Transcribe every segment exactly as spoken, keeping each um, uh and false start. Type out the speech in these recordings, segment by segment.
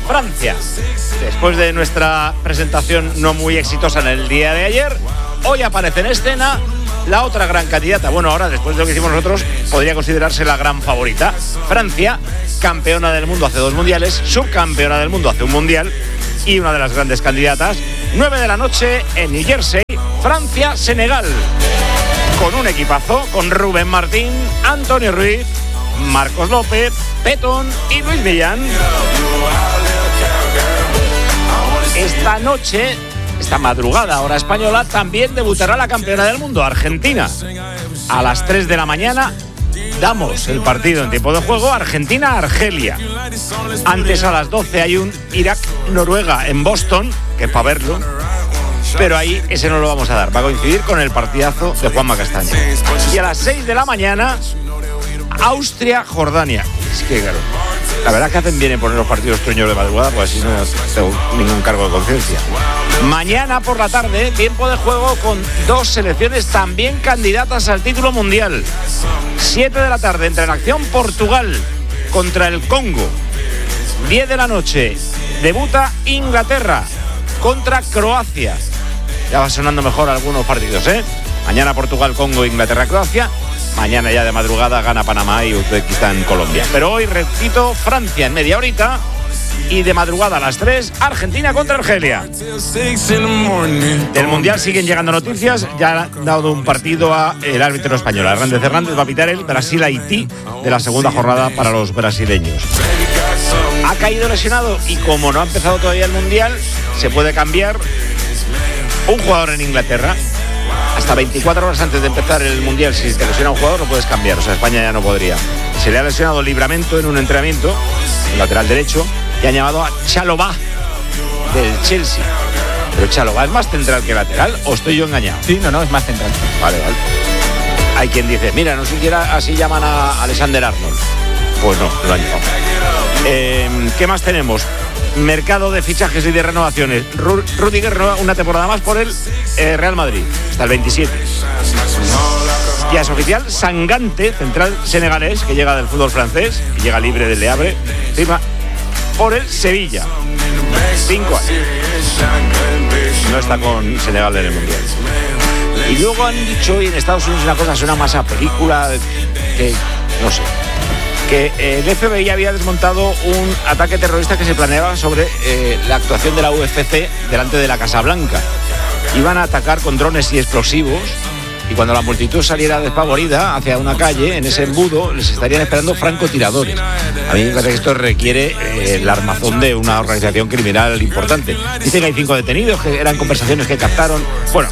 Francia. Después de nuestra presentación no muy exitosa en el día de ayer, hoy aparece en escena la otra gran candidata. Bueno, ahora, después de lo que hicimos nosotros, podría considerarse la gran favorita. Francia, campeona del mundo hace dos mundiales, subcampeona del mundo hace un mundial y una de las grandes candidatas. nueve de la noche en New Jersey, Francia-Senegal. Con un equipazo, con Rubén Martín, Antonio Ruiz, Marcos López, Petón y Luis Millán. Esta noche, esta madrugada, hora española, también debutará la campeona del mundo, Argentina. A las tres de la mañana damos el partido en tiempo de juego, Argentina-Argelia. Antes, a las doce, hay un Irak-Noruega en Boston, que es para verlo. Pero ahí ese no lo vamos a dar, va a coincidir con el partidazo de Juanma Castaño. Y a las seis de la mañana, Austria-Jordania. Es que claro, la verdad es que hacen bien en poner los partidos truños de madrugada, pues así no tengo ningún cargo de conciencia. Mañana por la tarde, tiempo de juego con dos selecciones también candidatas al título mundial. siete de la tarde, entra en acción Portugal contra el Congo. diez de la noche, debuta Inglaterra contra Croacia. Ya va sonando mejor algunos partidos, ¿eh? Mañana Portugal, Congo, Inglaterra, Croacia. Mañana ya de madrugada gana Panamá y Uzbekistán, Colombia. Pero hoy, repito, Francia en media horita. Y de madrugada a las tres, Argentina contra Argelia. Del Mundial siguen llegando noticias. Ya ha dado un partido a el árbitro español. Hernández Hernández va a pitar el Brasil-Haití de la segunda jornada para los brasileños. Ha caído lesionado y como no ha empezado todavía el Mundial, se puede cambiar un jugador en Inglaterra. Hasta veinticuatro horas antes de empezar el Mundial, si te lesiona un jugador, lo puedes cambiar. O sea, España ya no podría. Se le ha lesionado Livramento en un entrenamiento, el lateral derecho, y han llamado a Chalobah del Chelsea. Pero Chalobah es más central que lateral, ¿o estoy yo engañado? Sí, no, no, es más central. Vale, vale. Hay quien dice, mira, no siquiera así llaman a Alexander Arnold. Pues no, lo han llamado. Eh, ¿Qué más tenemos? Mercado de fichajes y de renovaciones. Rudiger renueva una temporada más por el eh, Real Madrid, hasta el veintisiete. Ya es oficial, Sangante, central senegalés, que llega del fútbol francés, y llega libre del Le Havre, firma por el Sevilla. Cinco años. No está con Senegal en el Mundial. Y luego han dicho hoy en Estados Unidos una cosa, suena más a película, que no sé, que el F B I había desmontado un ataque terrorista que se planeaba sobre eh, la actuación de la U F C delante de la Casa Blanca. Iban a atacar con drones y explosivos, y cuando la multitud saliera despavorida hacia una calle, en ese embudo les estarían esperando francotiradores. A mí me parece que esto requiere eh, el armazón de una organización criminal importante. Dicen que hay cinco detenidos, que eran conversaciones que captaron. Bueno,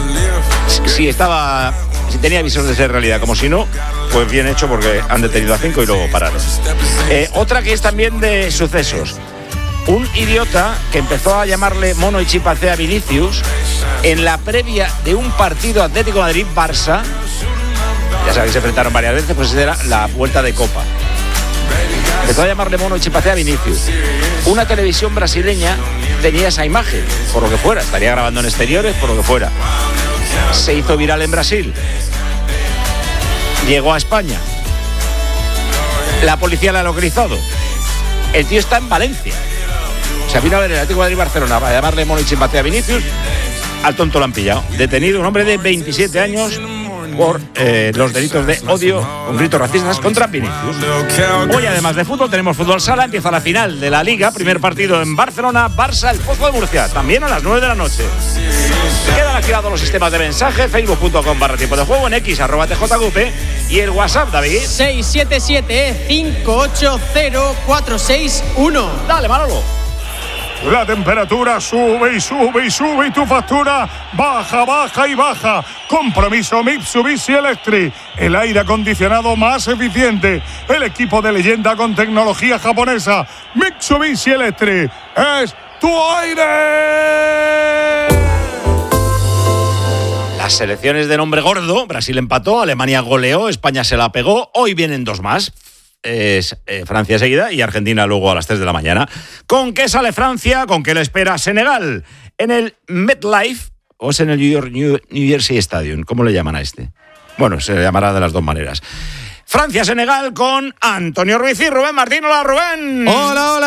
si estaba, si tenía visos de ser realidad, como si no, pues bien hecho, porque han detenido a cinco y luego pararon. Eh, otra que es también de sucesos. Un idiota que empezó a llamarle mono y chimpancé a Vinicius en la previa de un partido Atlético Madrid-Barça. Ya sabéis, se enfrentaron varias veces, pues era la vuelta de Copa. Empezó a llamarle mono y chimpancé a Vinicius. Una televisión brasileña tenía esa imagen, por lo que fuera, estaría grabando en exteriores, por lo que fuera. Se hizo viral en Brasil. Llegó a España. La policía la ha localizado. El tío está en Valencia. O sea, vino a ver el Atlético de Madrid-Barcelona para llamarle mono y chimpancé a Vinicius. Al tonto lo han pillado. Detenido un hombre de veintisiete años por eh, los delitos de odio con gritos racistas contra Vinicius. Hoy, además de fútbol, tenemos fútbol sala. Empieza la final de la Liga. Primer partido en Barcelona. Barça, el Pozo de Murcia. También a las nueve de la noche. Quedan activados los sistemas de mensaje. Facebook punto com barra tiempo de juego. En X, arroba T J G P. Y el WhatsApp, David. seis siete siete, cinco ocho cero, cuatro seis uno. Dale, Manolo. La temperatura sube y sube y sube y tu factura baja, baja y baja. Compromiso Mitsubishi Electric. El aire acondicionado más eficiente. El equipo de leyenda con tecnología japonesa. Mitsubishi Electric. ¡Es tu aire! Las selecciones de nombre gordo. Brasil empató, Alemania goleó, España se la pegó. Hoy vienen dos más. Es eh, Francia seguida y Argentina luego a las tres de la mañana. ¿Con qué sale Francia? ¿Con qué le espera Senegal? ¿En el MetLife o es en el New York, New, New Jersey Stadium? ¿Cómo le llaman a este? Bueno, se le llamará de las dos maneras. Francia-Senegal con Antonio Ruiz y Rubén Martín. Hola, Rubén. Hola, hola.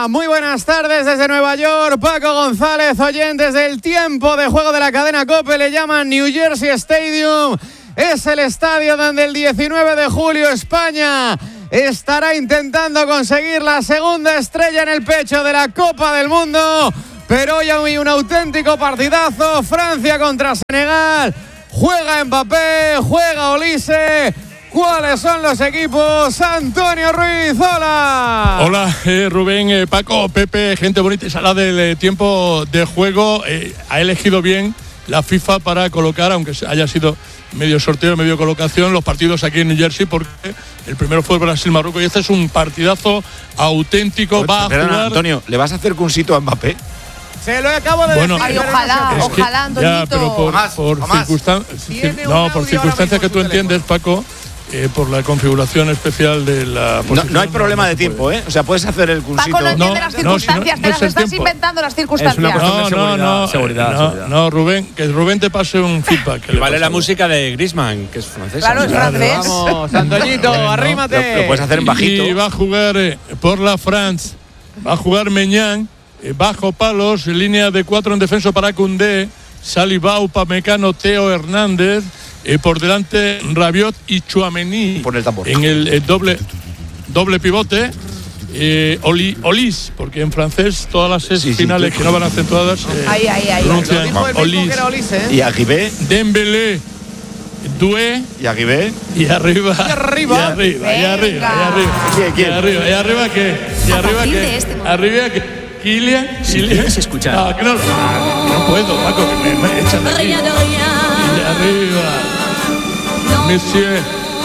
Hola, muy buenas tardes desde Nueva York. Paco González, oyentes del tiempo de juego de la cadena COPE, le llaman New Jersey Stadium. Es el estadio donde el diecinueve de julio España estará intentando conseguir la segunda estrella en el pecho de la Copa del Mundo. Pero hoy hay un auténtico partidazo. Francia contra Senegal. Juega Mbappé, juega Olise. ¿Cuáles son los equipos? Antonio Ruiz, hola. Hola, eh, Rubén, eh, Paco, Pepe, gente bonita y salada del eh, tiempo de juego. Eh, ha elegido bien la FIFA para colocar, aunque haya sido medio sorteo, medio colocación, los partidos aquí en New Jersey, porque el primero fue Brasil-Marruecos y este es un partidazo auténtico. Oye, va a perdona, jugar… Antonio, ¿le vas a hacer cursito a Mbappé? Se lo acabo de Bueno, decir. Ay, ojalá, Es que- ojalá, Antoñito. Ya, pero por, Jamás, por jamás. circunstan- Tiene un no, audio por ahora circunstancias mismo que tú en su entiendes, Paco, eh, por la configuración especial de la No, posición, no hay problema no de se tiempo, puede. ¿eh? O sea, puedes hacer el cursito. Paco no entiende No, las no, si no- circunstancias, no te es las el estás tiempo. inventando las Es una circunstancias. cuestión No, de no, seguridad, no, seguridad, no, seguridad. no, Rubén, que Rubén te pase un feedback. que Y le vale pase la a Rubén. música de Griezmann, que es francesa. Claro, es Claro, francés. Vamos, Antoñito, Bueno, arrímate. Lo, lo puedes hacer en bajito. Y va a jugar eh, por la France, va a jugar Meñán, eh, bajo palos, línea de cuatro en defensa para Koundé, Saliba, Upamecano, Teo Hernández, eh, por delante Rabiot y Tchouaméni. Pon el tambor. En el, el doble, doble pivote. Eh, Oli, Olis, porque en francés todas las es Sí, sí, finales tú- que no van acentuadas eh, Ay, ay, ay. pronuncian Lo dijo el mismo Olis. que era Olise, ¿eh? Y Aguibé, Dembélé, Doué. y Aguibé. Y arriba. Y arriba. Y arriba, y arriba, y Venga. arriba. ¿Quién, quién? Y arriba, y arriba que. Y A arriba partir que. de este momento. Arriba que. Kylian. Si Kylian. quieres escuchar. Ah, que no, ah, no puedo, Paco, que me, me echan de aquí. Y arriba. Monsieur.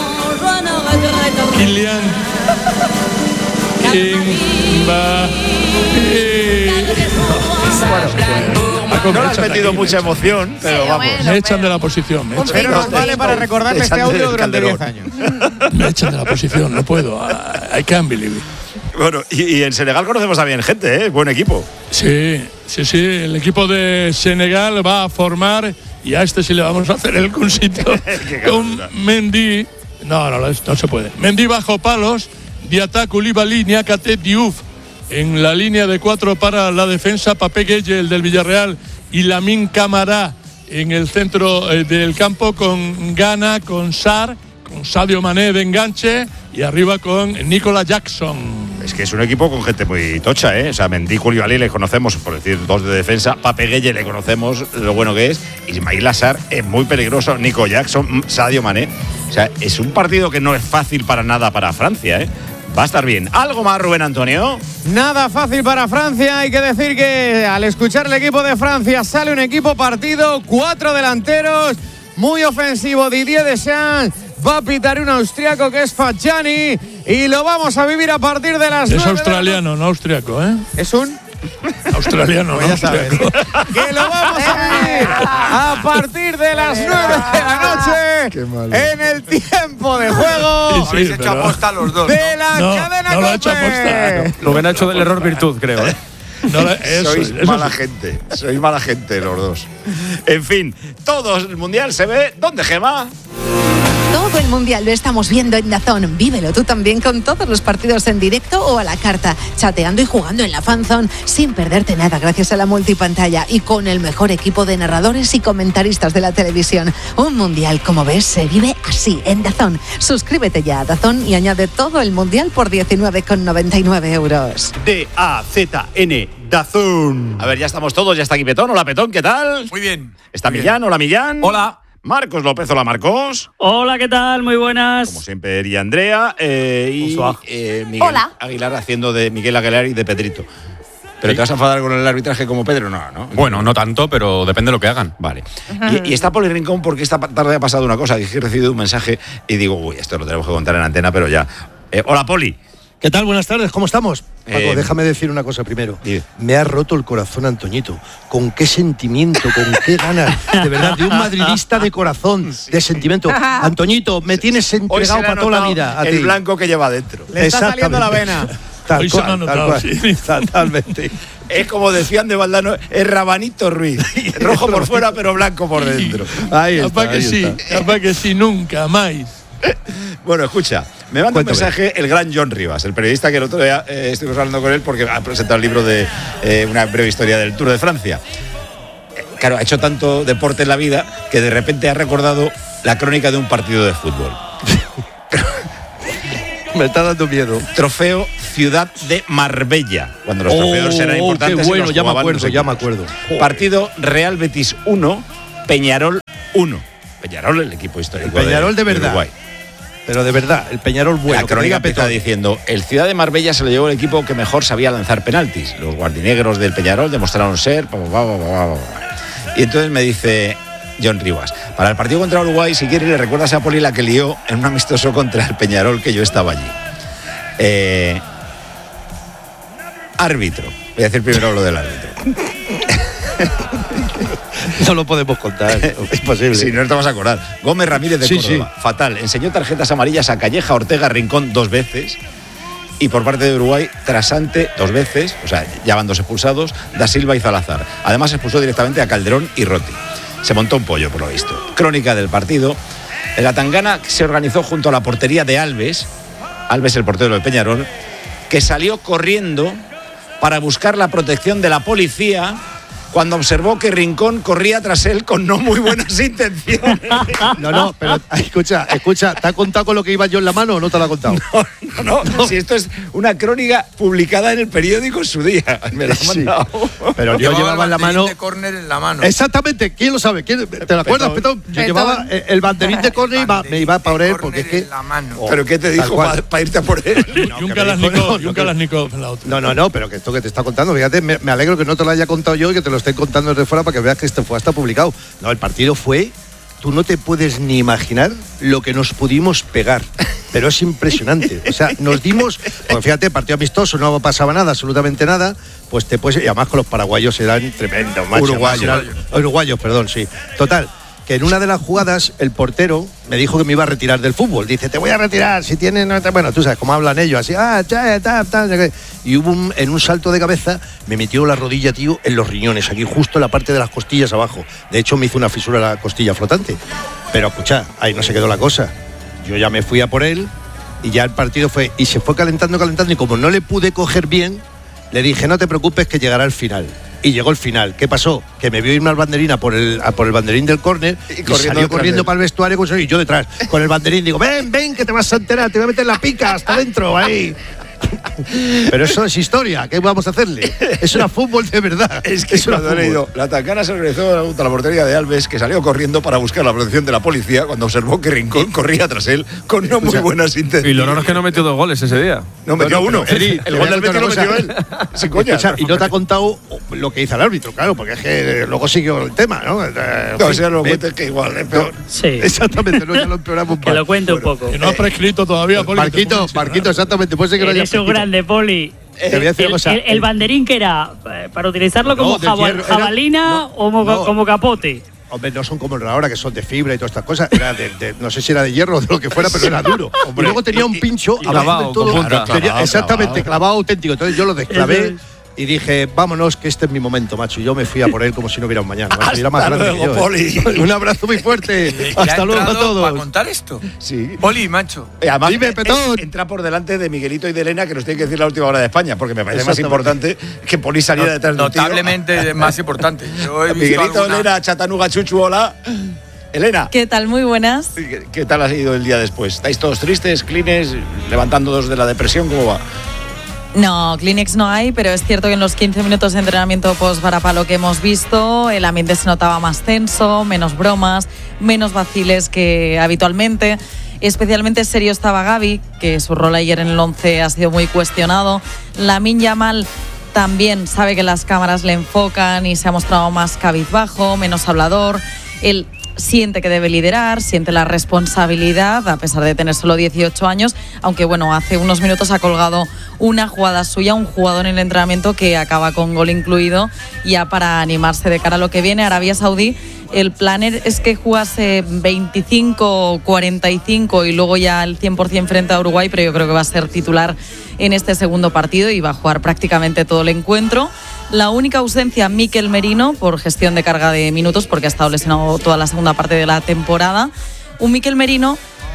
Kylian. Mbappé. Paco, No me le has echan de metido aquí, mucha me echan- emoción, pero Sí, vamos. bueno. Me echan de la posición, me Un echan, Pero nos Sí, vale sí. para recordarle este Desante audio del durante Calderón. diez años. me echan de la posición, no puedo. I, I can't believe it. Bueno, y, y en Senegal conocemos a bien gente, ¿eh? Buen equipo. Sí, sí, sí. El equipo de Senegal va a formar y a este sí le vamos a hacer el cursito con Mendy. No, no, no, no se puede. Mendy bajo palos, Diatta, Koulibaly, Niakate, Diouf. En la línea de cuatro para la defensa, Papé Gueye, el del Villarreal, y Lamine Camara en el centro eh, del campo con Ghana, con Sarr, con Sadio Mané de enganche y arriba con Nicolas Jackson. Es que es un equipo con gente muy tocha, ¿eh? O sea, Mendy, Koulibaly le conocemos, por decir dos de defensa. Pape Gueye le conocemos lo bueno que es. Ismail Assar es muy peligroso. Nico Jackson, Sadio Mané. O sea, es un partido que no es fácil para nada para Francia, ¿eh? Va a estar bien. ¿Algo más, Rubén Antonio? Nada fácil para Francia. Hay que decir que al escuchar el equipo de Francia sale un equipo partido, cuatro delanteros, muy ofensivo. Didier Deschamps va a pitar un austriaco que es Fajani y lo vamos a vivir a partir de las Es nueve de la australiano, no austriaco, ¿eh? no- Es un Australiano, Pues no ya sabes. austriaco. que lo vamos a vivir a partir de las nueve de la noche en el tiempo de juego Sí, Habéis sí, hecho pero- aposta los dos, de la No, cadena no lo ha hecho COPE. aposta. Rubén ha hecho del error virtud, creo. ¿eh? No, eso, Sois eso mala sí. gente. Sois mala gente los dos. En fin, todo el mundial se ve. ¿Dónde, Gema? Todo el mundial lo estamos viendo en DAZN. Vívelo tú también con todos los partidos en directo o a la carta, chateando y jugando en la fanzone sin perderte nada gracias a la multipantalla y con el mejor equipo de narradores y comentaristas de la televisión. Un mundial, como ves, se vive así en DAZN. Suscríbete ya a DAZN y añade todo el mundial por diecinueve con noventa y nueve euros. D A Z N, DAZN. A ver, ya estamos todos. Ya está aquí Petón. Hola, Petón, ¿qué tal? Muy bien. Está Muy Millán. Hola, Millán. Hola. Marcos López. Hola, Marcos. Hola, ¿qué tal? Muy buenas. Como siempre, Eri Andrea. Eh, y Bonsoir. eh, Miguel Hola. Aguilar haciendo de Miguel Aguilar y de Pedrito. ¿Pero te vas a enfadar con el arbitraje como Pedro? No, ¿no? Bueno, no tanto, pero depende de lo que hagan. Vale. Y, y está Poli Rincón porque esta tarde ha pasado una cosa, que he recibido un mensaje y digo, uy, esto lo tenemos que contar en antena, pero ya. Eh, hola, Poli. ¿Qué tal? Buenas tardes, ¿cómo estamos? Paco, Eh, déjame decir una cosa primero. dime. Me ha roto el corazón Antoñito. Con qué sentimiento, con qué ganas, de verdad, de un madridista de corazón, de sentimiento. Antoñito, me tienes Hoy se entregado le ha para toda la notado vida. A el ti. blanco que lleva dentro. Le está saliendo la vena. Tal Hoy se me ha cual, tal notado, cual. sí. Totalmente. Es como decían de Valdano, es Rabanito Ruiz. Rojo por fuera, pero blanco por dentro. Ahí está, Capaz que ahí sí, está. capaz que sí, nunca más. Bueno, escucha, Me manda Cuéntame. un mensaje el gran John Rivas, el periodista que el otro día eh, estuvimos hablando con él porque ha presentado el libro de eh, una breve historia del Tour de Francia. Eh, claro, ha hecho tanto deporte en la vida que de repente ha recordado la crónica de un partido de fútbol. Me está dando miedo. Trofeo Ciudad de Marbella, cuando los Oh, trofeos eran importantes. qué y bueno, los ya me jugaban acuerdo, los ya me equipos. acuerdo. Partido Real Betis uno, Peñarol uno. Peñarol, el equipo histórico. El Peñarol de verdad. Uruguay. Pero de verdad, el Peñarol bueno. La crónica empieza diciendo: el Ciudad de Marbella se lo llevó el equipo que mejor sabía lanzar penaltis. Los guardinegros del Peñarol demostraron ser. Pa, pa, pa, pa, pa. Y entonces me dice John Rivas: para el partido contra Uruguay, si quieres, le recuerdas a Poli la que lió en un amistoso contra el Peñarol, que yo estaba allí. Eh, árbitro. Voy a decir primero lo del árbitro. No lo podemos contar, es posible. Sí, no te vas a acordar. Gómez Ramírez de Sí, Córdoba, fatal. Enseñó tarjetas amarillas a Calleja, Ortega, Rincón dos veces. Y por parte de Uruguay, Trasante dos veces, o sea, ya van dos expulsados, Da Silva y Salazar. Además expulsó directamente a Calderón y Rotti. Se montó un pollo, por lo visto. Crónica del partido. La tangana se organizó junto a la portería de Alves, Alves el portero del Peñarol, que salió corriendo para buscar la protección de la policía cuando observó que Rincón corría tras él con no muy buenas intenciones. No, no, pero escucha, escucha, ¿te ha contado con lo que iba yo en la mano o no te lo ha contado? No, no, no, si esto es una crónica publicada en el periódico en su día. Me la ha mandado. Sí, pero yo llevaba en la mano. de córner en la mano. Exactamente, ¿quién lo sabe? ¿Quién, ¿Te lo acuerdas, Petón? Yo Petón. llevaba el, el banderín de córner y iba- me iba para por él porque es que. la mano. Oh, ¿Pero qué te tal dijo cual. para pa irte a por él? Y un que me dijo, Kalashnikov, no, y no, un que- Kalashnikov en la otra. No, no, no, pero que esto que te está contando, fíjate, me, me alegro que no te lo haya contado yo y que te lo estén contando desde fuera para que veas que esto fue hasta publicado. No, el partido fue, tú no te puedes ni imaginar lo que nos pudimos pegar, pero es impresionante. O sea, nos dimos, porque fíjate, partido amistoso, no pasaba nada, absolutamente nada, pues te puedes, y además con los paraguayos eran tremendos, macho. Uruguayos. Además eran- uruguayos, perdón, sí. Total, que en una de las jugadas el portero me dijo que me iba a retirar del fútbol. Dice, te voy a retirar, si tienes... No te-". Bueno, tú sabes cómo hablan ellos, así, ah, cha, ta, ta, no sé qué. Y hubo un, en un salto de cabeza, me metió la rodilla, tío, en los riñones, aquí justo en la parte de las costillas abajo. De hecho, me hizo una fisura en la costilla flotante. Pero, escucha, ahí no se quedó la cosa. Yo ya me fui a por él y ya el partido fue... Y se fue calentando, calentando, y como no le pude coger bien, le dije, no te preocupes que llegará el final. Y llegó el final. ¿Qué pasó? Que me vio irme al banderín a por el, a por el banderín del córner y, Y corriendo salió detrás de corriendo él. para el vestuario con- y yo detrás, con el banderín. Digo, ven, ven, que te vas a enterar, te voy a meter la pica hasta dentro, ahí. Pero eso es historia, ¿qué vamos a hacerle? Es una fútbol de verdad. Es que una cuando he fútbol. leído, la tangana se organizó junto a la portería de Alves, que salió corriendo para buscar la protección de la policía cuando observó que Rincón corría tras él con no muy buenas intenciones. Y lo raro es que no metió dos goles ese día. No, metió No, no, uno. pero, Eri, te El voy gol a del contar Betis lo una metió él. Sin coña. Escucha, y no te ha contado lo que hizo el árbitro, claro, porque es que luego siguió el tema, ¿no? Eh, No, en si fin, ya no lo eh, cuentes que igual es peor. Sí. Exactamente, no, ya lo empeoramos Que lo cuente un poco. Que no ha prescrito todavía, Poli. Marquito, Marquito, exactamente, puede ser que no haya Eres un prescrito. grande, Poli. Te voy a decir El, una cosa. el- el banderín que era eh, para utilizarlo No, como de jaba- hierro, era- jabalina no, o mo- no. como capote. Hombre, no son como el de ahora, que son de fibra y todas estas cosas. Era de, de- no sé si era de hierro o de lo que fuera, pero era duro. y luego tenía un pincho y abajo clavado, del todo. con punta. Tenía- Clavado, exactamente, clavado. clavado auténtico. Entonces yo lo desclavé Eso y dije, vámonos, que este es mi momento, macho. Y yo me fui a por él como si no hubiera un mañana. macho. Y era más Hasta grande que luego, yo, ¿eh? Poli. Un abrazo muy fuerte. ¿Le ha Hasta luego a entrado todos. ¿Para contar esto? Sí. Poli, macho. Y además, Dime, eh, Petón. eh, entra por delante de Miguelito y de Elena, que nos tiene que decir la última hora de España, porque me parece más Exactamente. importante que Poli saliera detrás de un tío. Notablemente más importante. Yo he visto Miguelito, alguna- Elena, Chatanuga, Chuchu, hola. Elena, ¿Qué tal? Muy buenas. ¿qué, qué tal ha ido el día después? ¿Estáis todos tristes, clines, levantándoos de la depresión? ¿Cómo va? No, Kleenex no hay, pero es cierto que en los quince minutos de entrenamiento post-Varapalo que hemos visto, el ambiente se notaba más tenso, menos bromas, menos vaciles que habitualmente. Especialmente serio estaba Gavi, que su rol ayer en el once ha sido muy cuestionado. Lamine Yamal también sabe que las cámaras le enfocan y se ha mostrado más cabizbajo, menos hablador. Él siente que debe liderar, siente la responsabilidad, a pesar de tener solo dieciocho años, aunque bueno, hace unos minutos ha colgado una jugada suya, un jugador en el entrenamiento que acaba con gol incluido, ya para animarse de cara a lo que viene. Arabia Saudí, el plan es que jugase veinticinco, cuarenta y cinco y luego ya el cien por ciento frente a Uruguay, pero yo creo que va a ser titular en este segundo partido y va a jugar prácticamente todo el encuentro. La única ausencia, Mikel Merino, por gestión de carga de minutos, porque ha estado lesionado toda la segunda parte de la temporada. Un Mikel Merino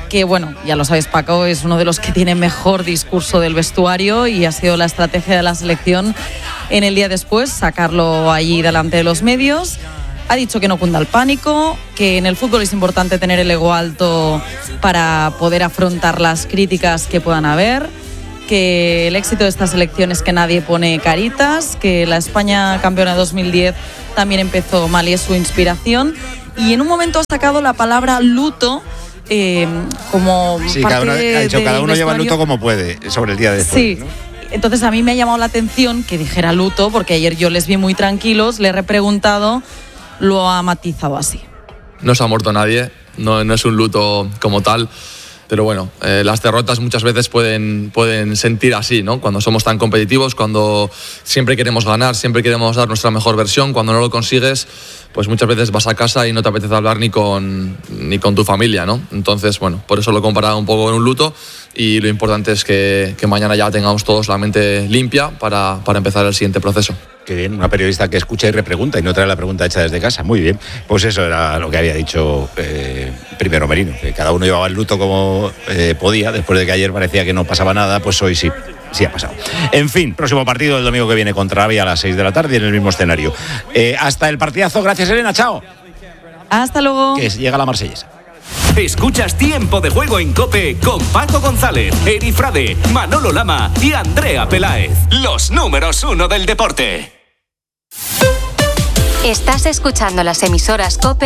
que bueno, ya lo sabes Paco, es uno de los que tiene mejor discurso del vestuario y ha sido la estrategia de la selección en el día después, sacarlo allí delante de los medios. Ha dicho que no cunda el pánico, que en el fútbol es importante tener el ego alto para poder afrontar las críticas que puedan haber, que el éxito de esta selección es que nadie pone caritas, que la España campeona de dos mil diez también empezó mal y es su inspiración, y en un momento ha sacado la palabra luto eh, como sí, parte cada uno, ha dicho, cada uno lleva el luto como puede sobre el día de después. Sí. ¿No? Entonces a mí me ha llamado la atención que dijera luto, porque ayer yo les vi muy tranquilos, le he repreguntado, lo ha matizado así. No se ha muerto nadie, no, no es un luto como tal, pero bueno, eh, las derrotas muchas veces pueden, pueden sentir así, ¿no? Cuando somos tan competitivos, cuando siempre queremos ganar, siempre queremos dar nuestra mejor versión, cuando no lo consigues, pues muchas veces vas a casa y no te apetece hablar ni con, ni con tu familia, ¿no? Entonces, bueno, por eso lo he comparado un poco con un luto y lo importante es que, que mañana ya tengamos todos la mente limpia para, para empezar el siguiente proceso. Qué bien, una periodista que escucha y repregunta y no trae la pregunta hecha desde casa. Muy bien, pues eso era lo que había dicho eh, primero Merino, que cada uno llevaba el luto como eh, podía, después de que ayer parecía que no pasaba nada, pues hoy sí. Sí ha pasado. En fin, próximo partido el domingo que viene contra Arabia a las seis de la tarde en el mismo escenario. Eh, hasta el partidazo, gracias Elena, chao. Hasta luego. Que llega la marsellesa. Escuchas Tiempo de Juego en COPE con Paco González, Eri Frade, Manolo Lama y Andrea Peláez. Los números uno del deporte. Estás escuchando las emisoras COPE